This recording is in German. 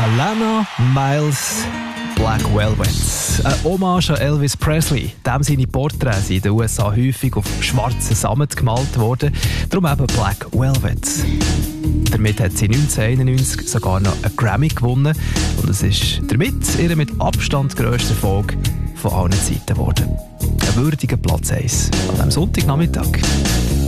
Alana Miles, Black Velvet. Eine Hommage an Elvis Presley. Dem seine Porträts sind in den USA häufig auf schwarzen Sammet gemalt worden. Darum eben Black Velvet. Damit hat sie 1991 sogar noch einen Grammy gewonnen. Und es ist damit ihr mit Abstand grösster Erfolg von allen Zeiten geworden. Ein würdiger Platz 1 an diesem Sonntagnachmittag.